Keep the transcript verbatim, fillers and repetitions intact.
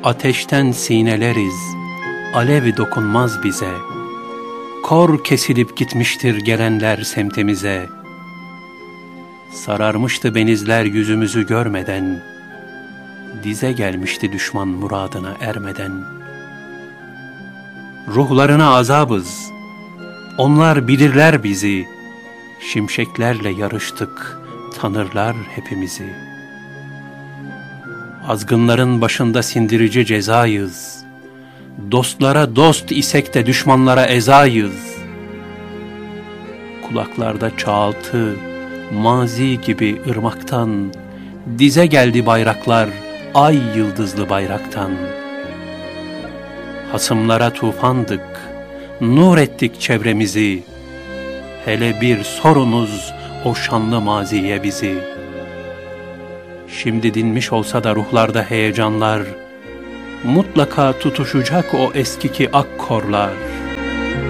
Ateşten sineleriz, alev dokunmaz bize. Kor kesilip gitmiştir gelenler semtimize. Sararmıştı benizler yüzümüzü görmeden, dize gelmişti düşman muradına ermeden. Ruhlarına azabız, onlar bilirler bizi. Şimşeklerle yarıştık, tanırlar hepimizi. Azgınların başında sindirici cezayız. Dostlara dost isek de düşmanlara ezayız. Kulaklarda çağaltı, mazi gibi ırmaktan, dize geldi bayraklar, ay yıldızlı bayraktan. Hasımlara tufandık, nur ettik çevremizi. Hele bir sorunuz o şanlı maziye bizi. Şimdi dinmiş olsa da ruhlarda heyecanlar, mutlaka tutuşacak o eskiki ak korlar.